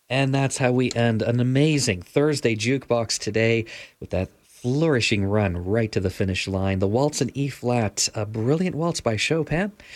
And that's how we end an amazing Thursday jukebox today with that flourishing run right to the finish line. The waltz in E flat, a brilliant waltz by Chopin.